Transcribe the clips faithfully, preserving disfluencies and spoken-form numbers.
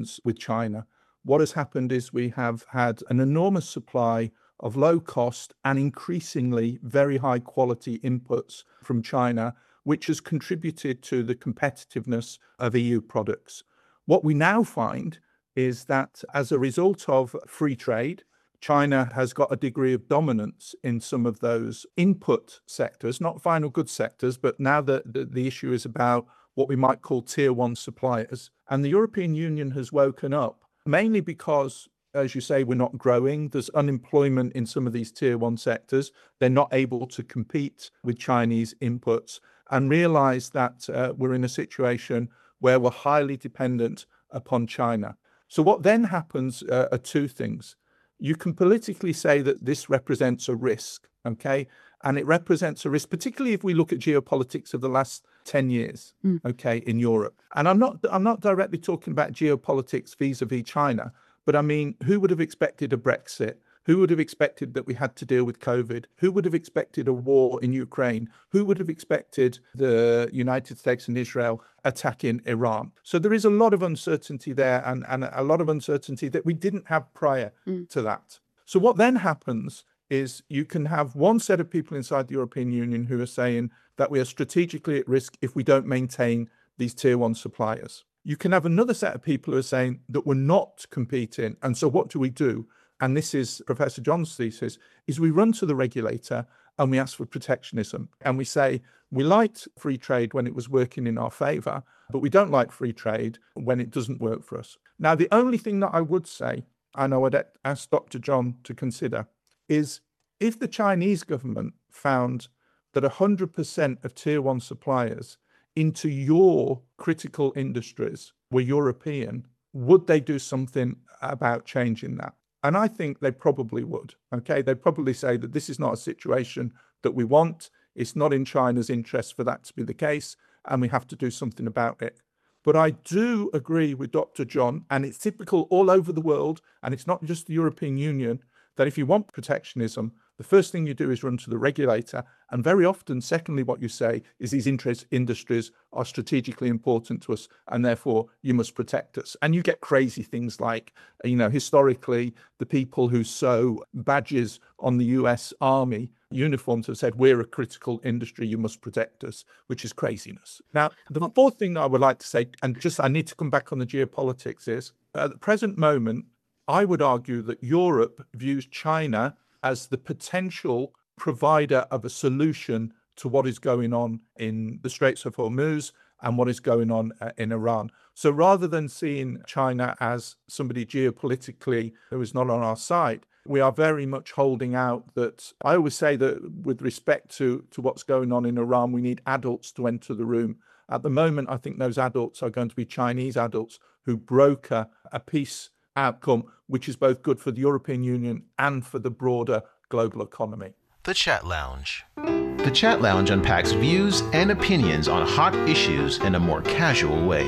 relations with China, what has happened is we have had an enormous supply of low cost and increasingly very high quality inputs from China, which has contributed to the competitiveness of E U products. What we now find is that as a result of free trade, China has got a degree of dominance in some of those input sectors, not final goods sectors, but now the, the, the issue is about what we might call tier one suppliers. And the European Union has woken up, mainly because, as you say, we're not growing. There's unemployment in some of these tier one sectors. They're not able to compete with Chinese inputs, and realize that uh, we're in a situation where we're highly dependent upon China. So what then happens uh, are two things. You can politically say that this represents a risk, okay? And it represents a risk, particularly if we look at geopolitics of the last ten years, mm. okay, in Europe. And I'm not I'm not directly talking about geopolitics vis-a-vis China, but I mean, who would have expected a Brexit? Who would have expected that we had to deal with COVID? Who would have expected a war in Ukraine? Who would have expected the United States and Israel attacking Iran? So there is a lot of uncertainty there, and, and a lot of uncertainty that we didn't have prior mm. to that. So what then happens is you can have one set of people inside the European Union who are saying that we are strategically at risk if we don't maintain these tier one suppliers. You can have another set of people who are saying that we're not competing. And so what do we do? And this is Professor John's thesis, is we run to the regulator and we ask for protectionism. And we say, we liked free trade when it was working in our favor, but we don't like free trade when it doesn't work for us. Now, the only thing that I would say, and I would ask Doctor John to consider, is if the Chinese government found that one hundred percent of tier one suppliers into your critical industries were European, would they do something about changing that? And I think they probably would, okay? They'd probably say that this is not a situation that we want. It's not in China's interest for that to be the case, and we have to do something about it. But I do agree with Doctor John, and it's typical all over the world, and it's not just the European Union, that if you want protectionism, the first thing you do is run to the regulator. And very often, secondly, what you say is these interest industries are strategically important to us, and therefore you must protect us. And you get crazy things like, you know, historically, the people who sew badges on the U S Army uniforms have said, we're a critical industry, you must protect us, which is craziness. Now, the fourth thing that I would like to say, and just I need to come back on the geopolitics, is at the present moment, I would argue that Europe views China as the potential provider of a solution to what is going on in the Straits of Hormuz and what is going on uh, in Iran. So rather than seeing China as somebody geopolitically who is not on our side, we are very much holding out that I always say that with respect to, to what's going on in Iran, we need adults to enter the room. At the moment, I think those adults are going to be Chinese adults who broker a peace outcome, which is both good for the European Union and for the broader global economy. The Chat Lounge. The Chat Lounge unpacks views and opinions on hot issues in a more casual way.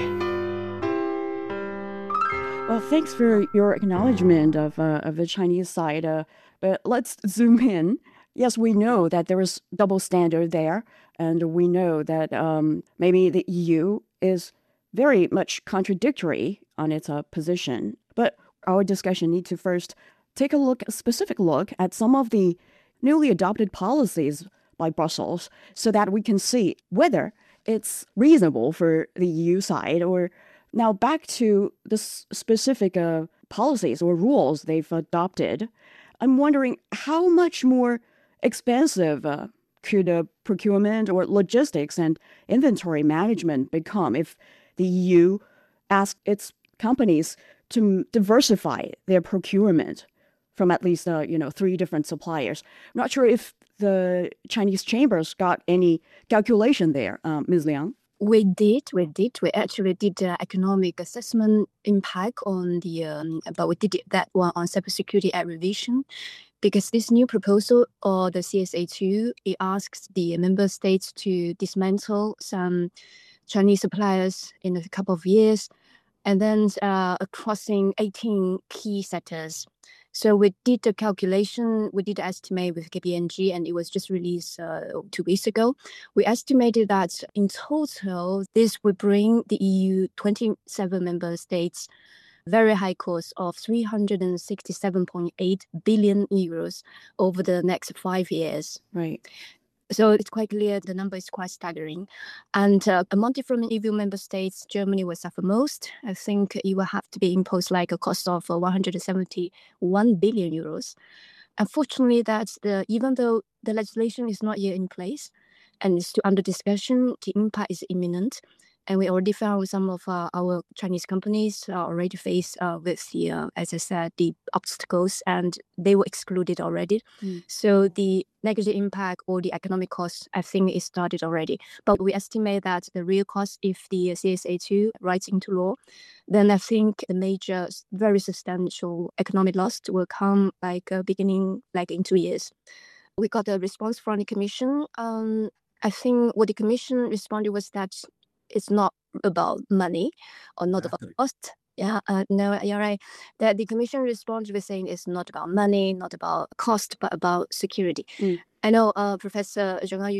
Well, thanks for your acknowledgement of, uh, of the Chinese side, uh, but let's zoom in. Yes, we know that there is double standard there, and we know that um, maybe the E U is very much contradictory on its uh, position. But our discussion needs to first take a look, a specific look at some of the newly adopted policies by Brussels so that we can see whether it's reasonable for the E U side. Or now back to the s- specific uh, policies or rules they've adopted. I'm wondering how much more expensive uh, could uh, procurement or logistics and inventory management become if the E U asked its companies to diversify their procurement from at least, uh, you know, three different suppliers. I'm not sure if the Chinese chambers got any calculation there, uh, Miz Liang. We did, we did. We actually did the economic assessment impact on the, um, but we did that one on cybersecurity at revision, because this new proposal or the C S A two, it asks the member states to dismantle some Chinese suppliers in a couple of years, and then uh, crossing eighteen key sectors. So we did the calculation, we did the estimate with K P M G, and it was just released uh, two weeks ago. We estimated that in total, this would bring the E U twenty-seven member states very high cost of three hundred sixty-seven point eight billion euros over the next five years. Right. So it's quite clear the number is quite staggering. And uh, among different E U member states, Germany will suffer most. I think it will have to be imposed like a cost of uh, one hundred seventy-one billion euros. Unfortunately, that's the even though the legislation is not yet in place and is still under discussion, the impact is imminent. And we already found some of uh, our Chinese companies are already faced uh, with the, uh, as I said, the obstacles, and they were excluded already. Mm. So the negative impact or the economic cost, I think, is started already. But we estimate that the real cost, if the C S A two writes into law, then I think the major, very substantial economic loss will come like uh, beginning like in two years. We got a response from the Commission. Um, I think what the Commission responded was that it's not about money or not about cost. Yeah, uh, no, you're right. That the Commission response was saying it's not about money, not about cost, but about security. Mm. I know, uh, Professor Zheng,